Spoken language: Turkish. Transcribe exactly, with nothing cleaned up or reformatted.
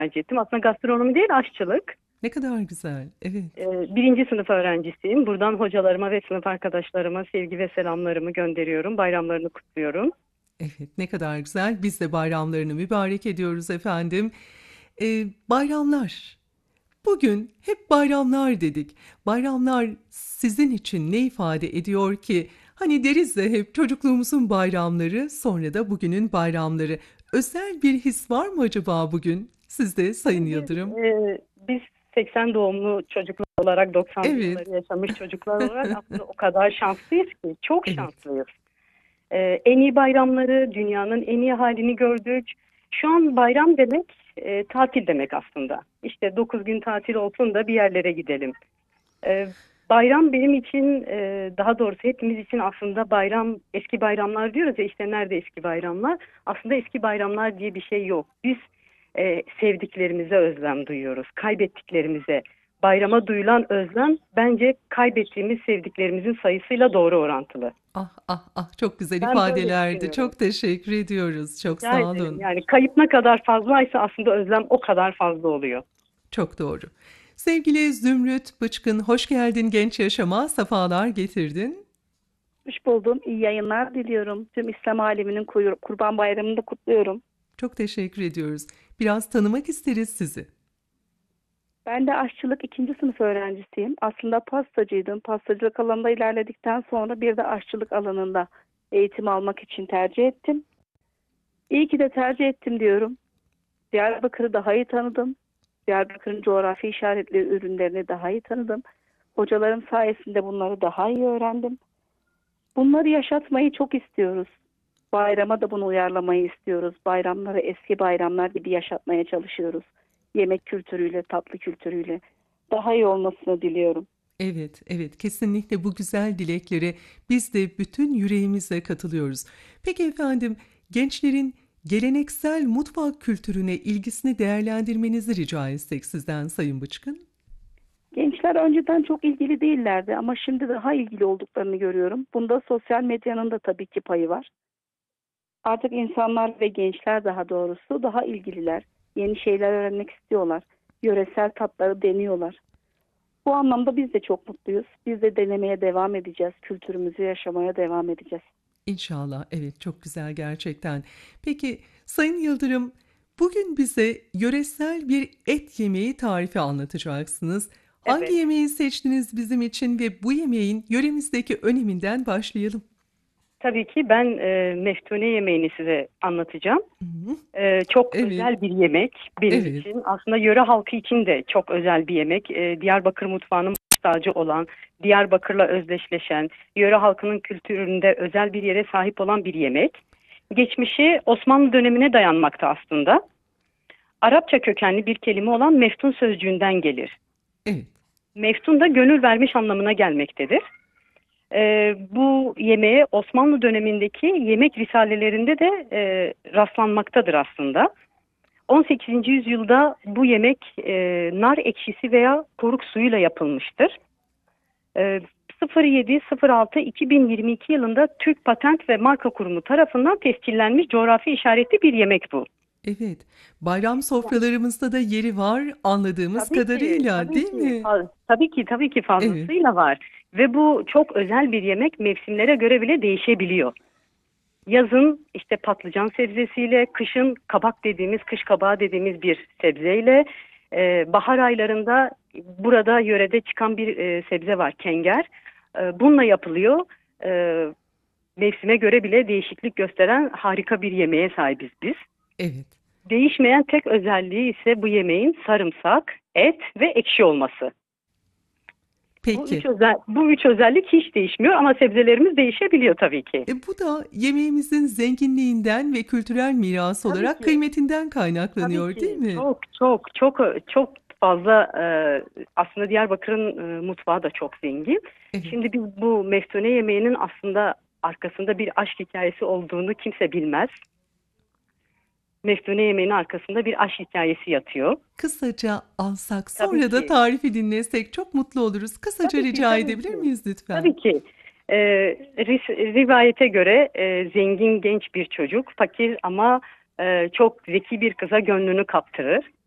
tercih ettim. Aslında gastronomi değil, aşçılık. Ne kadar güzel. Evet, Ee, birinci sınıf öğrencisiyim. Buradan hocalarıma ve sınıf arkadaşlarıma sevgi ve selamlarımı gönderiyorum. Bayramlarını kutluyorum. evet. Ne kadar güzel. Biz de bayramlarını mübarek ediyoruz efendim. Ee, bayramlar. Bugün hep bayramlar dedik. Bayramlar sizin için ne ifade ediyor ki? Hani deriz de hep çocukluğumuzun bayramları, sonra da bugünün bayramları. Özel bir his var mı acaba bugün? Sizde Sayın Biz, Yıldırım. e, biz seksen doğumlu çocuklar olarak, doksanlı Evet, yılları yaşamış çocuklar olarak aslında o kadar şanslıyız ki. Çok evet. şanslıyız. Ee, en iyi bayramları, dünyanın en iyi halini gördük. Şu an bayram demek e, tatil demek aslında. İşte dokuz gün tatil olsun da bir yerlere gidelim. Ee, Bayram benim için, e, daha doğrusu hepimiz için aslında bayram, eski bayramlar diyoruz ya, işte nerede eski bayramlar? Aslında eski bayramlar diye bir şey yok. Biz e, sevdiklerimize özlem duyuyoruz, kaybettiklerimize. Bayrama duyulan özlem bence kaybettiğimiz sevdiklerimizin sayısıyla doğru orantılı. Ah ah ah çok güzel Ben böyle ifadelerdi. düşünüyorum. Çok teşekkür ediyoruz. Çok Rica sağ ederim. olun. Yani kayıp ne kadar fazlaysa aslında özlem o kadar fazla oluyor. Çok doğru. Sevgili Zümrüt Bıçkın, hoş geldin genç yaşama, sefalar getirdin. Hoş buldum. İyi yayınlar diliyorum. Tüm İslam aleminin kuyu- Kurban Bayramı'nı da kutluyorum. Çok teşekkür ediyoruz. Biraz tanımak isteriz sizi. Ben de aşçılık ikinci sınıf öğrencisiyim. Aslında pastacıydım. Pastacılık alanında ilerledikten sonra bir de aşçılık alanında eğitim almak için tercih ettim. İyi ki de tercih ettim diyorum. Diyarbakır'ı daha iyi tanıdım. Diyarbakır'ın coğrafi işaretli ürünlerini daha iyi tanıdım. Hocalarım sayesinde bunları daha iyi öğrendim. Bunları yaşatmayı çok istiyoruz. Bayrama da bunu uyarlamayı istiyoruz. Bayramları eski bayramlar gibi yaşatmaya çalışıyoruz. Yemek kültürüyle, tatlı kültürüyle daha iyi olmasını diliyorum. Evet, evet, kesinlikle bu güzel dileklere biz de bütün yüreğimizle katılıyoruz. Peki efendim, gençlerin geleneksel mutfak kültürüne ilgisini değerlendirmenizi rica etsek sizden Sayın Bıçkın. Gençler önceden çok ilgili değillerdi ama şimdi daha ilgili olduklarını görüyorum. Bunda sosyal medyanın da tabii ki payı var. Artık insanlar ve gençler daha doğrusu daha ilgililer. Yeni şeyler öğrenmek istiyorlar. Yöresel tatları deniyorlar. Bu anlamda biz de çok mutluyuz. Biz de denemeye devam edeceğiz. Kültürümüzü yaşamaya devam edeceğiz. İnşallah, evet çok güzel gerçekten. Peki Sayın Yıldırım, bugün bize yöresel bir et yemeği tarifi anlatacaksınız. Hangi Evet. yemeği seçtiniz bizim için ve bu yemeğin yöremizdeki öneminden başlayalım. Tabii ki ben e, meftune yemeğini size anlatacağım. Hı hı. E, çok Evet, özel bir yemek benim evet, için. Aslında yöre halkı için de çok özel bir yemek. E, Diyarbakır mutfağının baş tacı olan, Diyarbakır'la özdeşleşen, yöre halkının kültüründe özel bir yere sahip olan bir yemek. Geçmişi Osmanlı dönemine dayanmakta aslında. Arapça kökenli bir kelime olan meftun sözcüğünden gelir. evet. Meftun da gönül vermiş anlamına gelmektedir. Ee, bu yemeğe Osmanlı dönemindeki yemek risalelerinde de e, rastlanmaktadır aslında. on sekizinci yüzyılda bu yemek e, nar ekşisi veya koruk suyuyla yapılmıştır. E, sıfır yedi sıfır altı iki bin yirmi iki yılında Türk Patent ve Marka Kurumu tarafından tescillenmiş coğrafi işaretli bir yemek bu. Evet, bayram sofralarımızda da yeri var anladığımız Tabii ki, kadarıyla, tabii değil ki, mi? fa- tabii ki, tabii ki Evet, fazlasıyla var. Ve bu çok özel bir yemek, mevsimlere göre bile değişebiliyor. Yazın işte patlıcan sebzesiyle, kışın kabak dediğimiz, kış kabağı dediğimiz bir sebzeyle, e, bahar aylarında burada yörede çıkan bir e, sebze var, kenger. E, bununla yapılıyor. E, Mevsime göre bile değişiklik gösteren harika bir yemeğe sahibiz biz. evet. Değişmeyen tek özelliği ise bu yemeğin sarımsak, et ve ekşi olması. Bu üç Peki. özel, bu üç özellik hiç değişmiyor ama sebzelerimiz değişebiliyor tabii ki. E, bu da yemeğimizin zenginliğinden ve kültürel miras Tabii olarak ki. kıymetinden Tabii kaynaklanıyor, değil ki mi? çok çok çok çok fazla, e, aslında Diyarbakır'ın e, mutfağı da çok zengin. Evet. Şimdi biz bu meftune yemeğinin aslında arkasında bir aşk hikayesi olduğunu kimse bilmez. Meftune yemeğinin arkasında bir aşk hikayesi yatıyor. Kısaca alsak, Tabii sonra da ki. tarifi dinlesek çok mutlu oluruz. Kısaca Tabii ki, rica tabii edebilir ki. miyiz lütfen? Tabii ki. Ee, ris- Rivayete göre e, zengin genç bir çocuk, fakir ama e, çok zeki bir kıza gönlünü kaptırır.